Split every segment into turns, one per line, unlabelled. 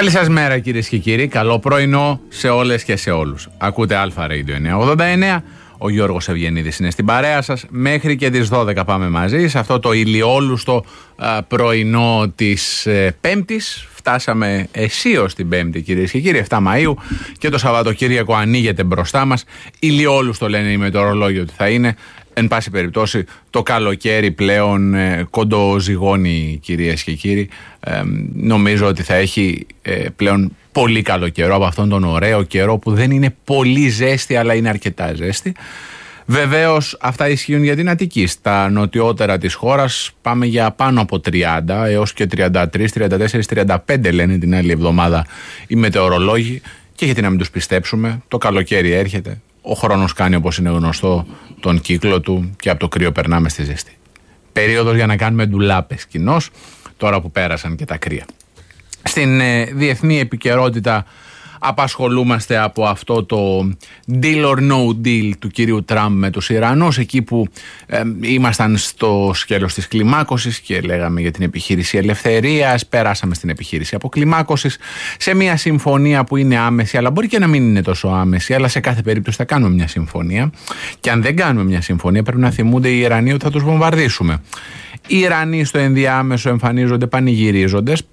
Καλή σας μέρα κυρίες και κύριοι, καλό πρωινό σε όλες και σε όλους. Ακούτε Αλφα Radio 989, ο Γιώργος Ευγενίδης είναι στην παρέα σας. Μέχρι και τις 12 πάμε μαζί σε αυτό το ηλιόλουστο πρωινό της Πέμπτης. Φτάσαμε αισίως την Πέμπτη κυρίες και κύριοι, 7 Μαΐου, και το Σαββατοκύριακο ανοίγεται μπροστά μας. Ηλιόλουστο λένε οι μετεωρολόγοι ότι θα είναι. Εν πάση περιπτώσει το καλοκαίρι πλέον κοντοζυγώνει κυρίες και κύριοι. Νομίζω ότι θα έχει πλέον πολύ καλό καιρό, από αυτόν τον ωραίο καιρό που δεν είναι πολύ ζέστη αλλά είναι αρκετά ζέστη. Βεβαίως αυτά ισχύουν για την Αττική. Στα νοτιότερα της χώρας πάμε για πάνω από 30 έως και 33, 34, 35 λένε την άλλη εβδομάδα οι μετεωρολόγοι, και γιατί να μην τους πιστέψουμε, το καλοκαίρι έρχεται. Ο χρόνος κάνει, όπως είναι γνωστό, τον κύκλο του και από το κρύο περνάμε στη ζεστή. Περίοδος για να κάνουμε ντουλάπες κοινώς, τώρα που πέρασαν και τα κρύα. Στην διεθνή επικαιρότητα απασχολούμαστε από αυτό το deal or no deal του κυρίου Τραμπ με τους Ιρανούς, εκεί που ήμασταν στο σκέλος της κλιμάκωσης και λέγαμε για την επιχείρηση ελευθερίας, περάσαμε στην επιχείρηση αποκλιμάκωσης, σε μια συμφωνία που είναι άμεση, αλλά μπορεί και να μην είναι τόσο άμεση, αλλά σε κάθε περίπτωση θα κάνουμε μια συμφωνία, και αν δεν κάνουμε μια συμφωνία πρέπει να θυμούνται οι Ιρανοί ότι θα τους βομβαρδίσουμε. Οι Ιρανοί στο ενδιάμεσο εμφανίζονται πανηγυρίζοντες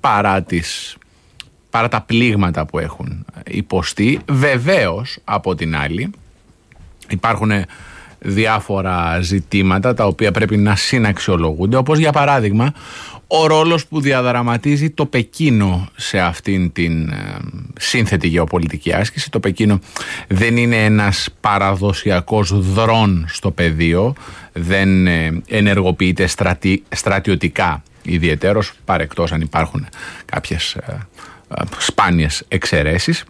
παρά τα πλήγματα που έχουν υποστεί. Βεβαίως, από την άλλη, υπάρχουν διάφορα ζητήματα τα οποία πρέπει να συναξιολογούνται, όπως για παράδειγμα ο ρόλος που διαδραματίζει το Πεκίνο σε αυτήν την σύνθετη γεωπολιτική άσκηση. Το Πεκίνο δεν είναι ένας παραδοσιακός δρόν στο πεδίο, δεν ενεργοποιείται στρατιωτικά ιδιαιτέρως, παρεκτός αν υπάρχουν κάποιες σπάνιες εξαιρέσεις.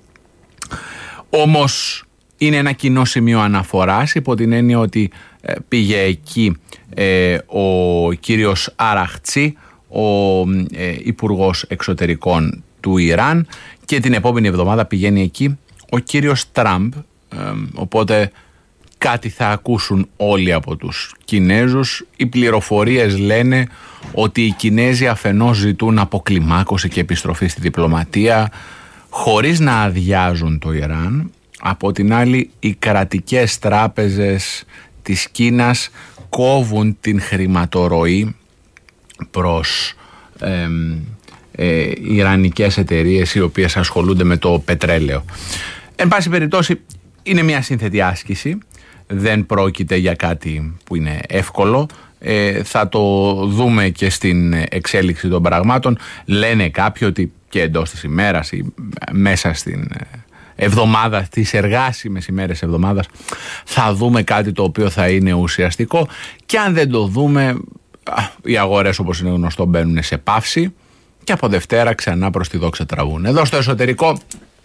Όμως είναι ένα κοινό σημείο αναφοράς, υπό την έννοια ότι πήγε εκεί ο κύριος Αραχτσί, ο υπουργός εξωτερικών του Ιράν, και την επόμενη εβδομάδα πηγαίνει εκεί ο κύριος Τραμπ, οπότε κάτι θα ακούσουν όλοι από τους Κινέζους. Οι πληροφορίες λένε ότι οι Κινέζοι αφενός ζητούν αποκλιμάκωση και επιστροφή στη διπλωματία χωρίς να αδειάζουν το Ιράν. Από την άλλη, οι κρατικές τράπεζες της Κίνας κόβουν την χρηματορροή προς ιρανικές εταιρείες οι οποίες ασχολούνται με το πετρέλαιο. Εν πάση περιπτώσει, είναι μια σύνθετη άσκηση. Δεν πρόκειται για κάτι που είναι εύκολο. Θα το δούμε και στην εξέλιξη των πραγμάτων. Λένε κάποιοι ότι και εντός της ημέρας ή μέσα στην εβδομάδα, τις εργάσιμες ημέρες εβδομάδας, θα δούμε κάτι το οποίο θα είναι ουσιαστικό, και αν δεν το δούμε, οι αγορές, όπως είναι γνωστό, μπαίνουν σε παύση και από Δευτέρα ξανά προς τη δόξα τραβούν. Εδώ στο εσωτερικό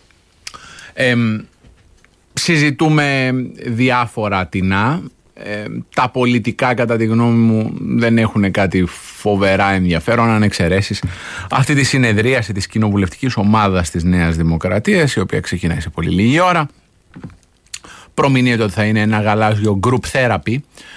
συζητούμε διάφορα τεινά. Τα πολιτικά, κατά τη γνώμη μου, δεν έχουν κάτι φοβερά ενδιαφέρον, αν εξαιρέσεις αυτή τη συνεδρίαση της κοινοβουλευτικής ομάδας της Νέας Δημοκρατίας, η οποία ξεκινάει σε πολύ λίγη ώρα. Προμηνύεται ότι θα είναι ένα γαλάζιο group therapy,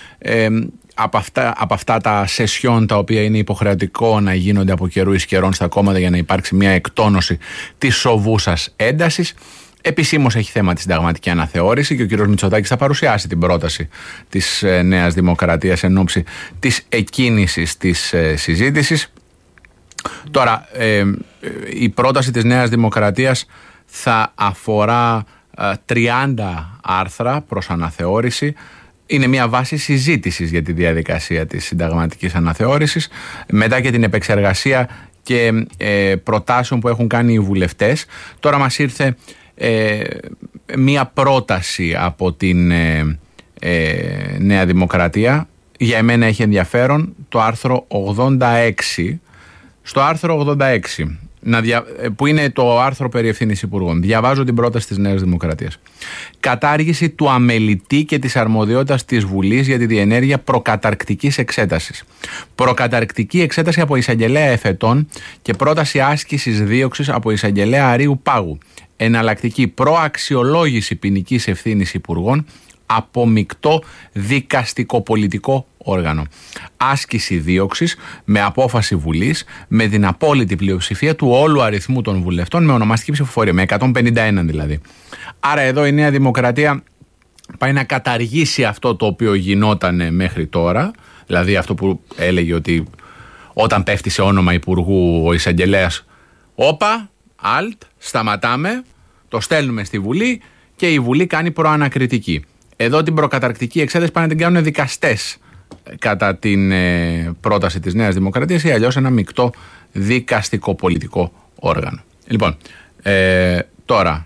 από αυτά τα σεσιόν τα οποία είναι υποχρεωτικό να γίνονται από καιρού εις καιρών στα κόμματα για να υπάρξει μια εκτόνωση της σοβούσας έντασης. Επισήμως έχει θέμα τη συνταγματική αναθεώρηση και ο κύριος Μητσοτάκης θα παρουσιάσει την πρόταση της Νέας Δημοκρατίας εν ώψη της εκκίνησης της συζήτησης. Τώρα, η πρόταση της Νέας Δημοκρατίας θα αφορά 30 άρθρα προς αναθεώρηση. Είναι μια βάση συζήτησης για τη διαδικασία της συνταγματικής αναθεώρησης, μετά και την επεξεργασία και προτάσεων που έχουν κάνει οι βουλευτές. Τώρα μας ήρθε μία πρόταση από την Νέα Δημοκρατία. Για εμένα έχει ενδιαφέρον το άρθρο 86. Στο άρθρο 86, που είναι το άρθρο περί ευθύνης υπουργών, διαβάζω την πρόταση της Νέας Δημοκρατίας. Κατάργηση του αμελητή και της αρμοδιότητας της Βουλής για τη διενέργεια προκαταρκτικής εξέτασης. Προκαταρκτική εξέταση από εισαγγελέα εφετών και πρόταση άσκησης δίωξης από εισαγγελέα αρείου πάγου. Εναλλακτική προαξιολόγηση ποινικής ευθύνης υπουργών, από μεικτό δικαστικό-πολιτικό όργανο. Άσκηση δίωξης με απόφαση Βουλής, με την απόλυτη πλειοψηφία του όλου αριθμού των βουλευτών, με ονομαστική ψηφοφορία, με 151 δηλαδή. Άρα εδώ η Νέα Δημοκρατία πάει να καταργήσει αυτό το οποίο γινόταν μέχρι τώρα, δηλαδή αυτό που έλεγε ότι όταν πέφτει σε όνομα υπουργού ο εισαγγελέας, όπα, alt, σταματάμε, το στέλνουμε στη Βουλή και η Βουλή κάνει προανακριτική. Εδώ την προκαταρκτική εξέταση πάνε να την κάνουν δικαστές κατά την πρόταση της Νέας Δημοκρατίας ή αλλιώς ένα μεικτό δικαστικό-πολιτικό όργανο. Λοιπόν, τώρα,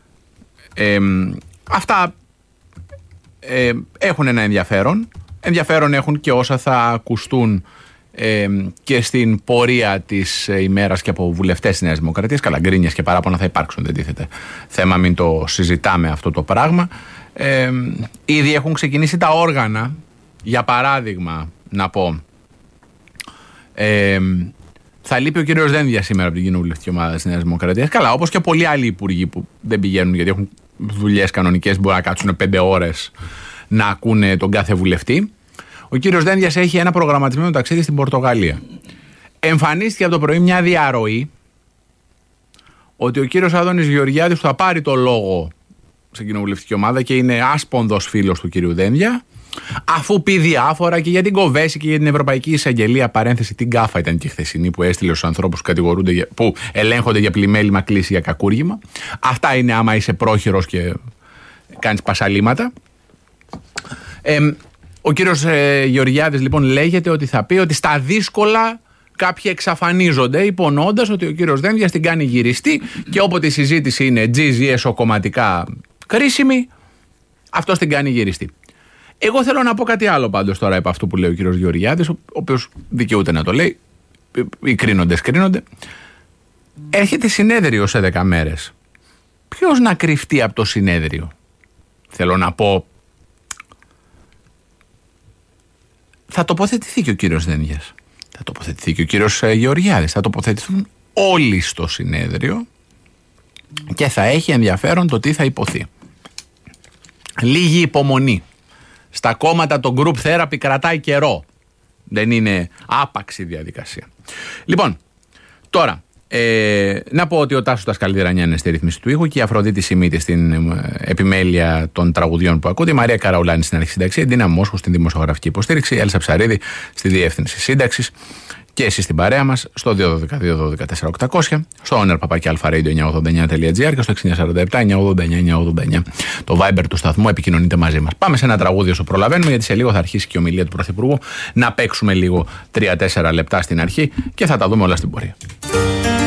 αυτά έχουν ένα ενδιαφέρον. Ενδιαφέρον έχουν και όσα θα ακουστούν και στην πορεία της ημέρας και από βουλευτές της Νέας Δημοκρατίας. Καλά, γκρίνιες και παράπονα θα υπάρξουν, δεν τίθεται θέμα, μην το συζητάμε αυτό το πράγμα. Ήδη έχουν ξεκινήσει τα όργανα, για παράδειγμα να πω, θα λείπει ο κύριος Δένδιας σήμερα από την κοινοβουλευτική ομάδα της Νέας Δημοκρατίας. Καλά, όπως και πολλοί άλλοι υπουργοί που δεν πηγαίνουν γιατί έχουν δουλειές κανονικές, μπορεί να κάτσουν 5 ώρες να ακούνε τον κάθε βουλευτή. Ο κύριος Δένδιας έχει ένα προγραμματισμένο ταξίδι στην Πορτογαλία. Εμφανίστηκε από το πρωί μια διαρροή ότι ο κύριος Άδωνης Γεωργιάδης θα πάρει το λόγο στην κοινοβουλευτική ομάδα και είναι άσπονδος φίλος του κύριου Δένδια, αφού πει διάφορα και για την Κοβέση και για την Ευρωπαϊκή Εισαγγελία. Παρένθεση, την γκάφα ήταν και η χθεσινή που έστειλε στους ανθρώπους που ελέγχονται για πλημέλημα, κλίση, για κακούργημα. Αυτά είναι άμα είσαι πρόχειρος και κάνεις πασαλήματα. Ο κύριος Γεωργιάδης λοιπόν λέγεται ότι θα πει ότι στα δύσκολα κάποιοι εξαφανίζονται, υπονοώντας ότι ο κύριος Δένδιας την κάνει γυριστή και όποτε η συζήτηση είναι τζιζι εσωκομματικά κρίσιμη, αυτός την κάνει γυριστή. Εγώ θέλω να πω κάτι άλλο πάντως τώρα από αυτό που λέει ο κύριος Γεωργιάδης, ο οποίος δικαιούται να το λέει, οι κρίνοντες κρίνονται. Έρχεται συνέδριο σε 10 μέρες. Ποιος να κρυφτεί από το συνέδριο? Θέλω να πω, θα τοποθετηθεί και ο κύριος Δένδιας, θα τοποθετηθεί και ο κύριος Γεωργιάδης, θα τοποθετηθούν όλοι στο συνέδριο και θα έχει ενδιαφέρον το τι θα υποθεί. Λίγη υπομονή. Στα κόμματα το group therapy κρατάει καιρό. Δεν είναι άπαξη διαδικασία. Λοιπόν, τώρα, να πω ότι ο Τάσος Δασκαλιδρανιά είναι στη ρύθμιση του ήχου και η Αφροδίτη Σιμίτη στην επιμέλεια των τραγουδιών που ακούτε, η Μαρία Καραουλάνη στην αρχισύνταξη, η Ντίνα Μόσχου στην δημοσιογραφική υποστήριξη, η Έλσα Ψαρίδη στη διεύθυνση σύνταξης και εσείς στην παρέα μας στο 212-212-4800, στο owner@alpharadio989.gr και στο 6947-989-989 το Viber του σταθμού. Επικοινωνείτε μαζί μας. Πάμε σε ένα τραγούδι όσο προλαβαίνουμε, γιατί σε λίγο θα αρχίσει και η ομιλία του Πρωθυπουργού. Να παίξουμε λίγο 3-4 λεπτά στην αρχή και θα τα δούμε όλα στην πορεία.